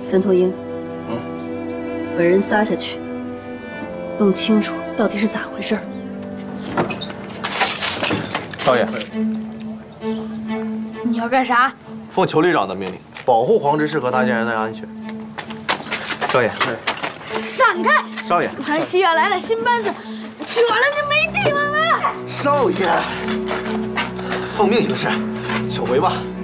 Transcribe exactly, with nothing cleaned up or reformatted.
三头鹰， 嗯， 把人撒下去，弄清楚到底是咋回事。 少爷， 你要干啥？ 奉裘旅长的命令，保护黄执事和大家人的安全。少爷， 闪开！ 少爷， 潘西院来了新班子，去晚了就没地方了。 少爷，奉命行事，久违吧。